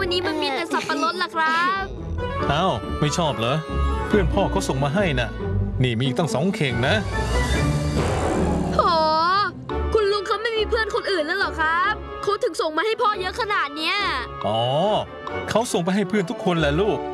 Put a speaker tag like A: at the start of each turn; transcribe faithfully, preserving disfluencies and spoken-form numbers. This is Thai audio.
A: วันนี้มันมีแต่สับปะรดล่ะครับ
B: อ้าวไม่ชอบเหรอเพื่อนพ่อเขาส่งมาให้น่ะนี่มีอีกตั้งสองเข่งนะ
A: โหคุณลุงเขาไม่มีเพื่อนคนอื่นแล้วเหรอครับเขาถึงส่งมาให้พ่อเยอะขนาดเนี้ย
B: อ๋อเขาส่งไปให้เพื่อนทุกคนแหละลูก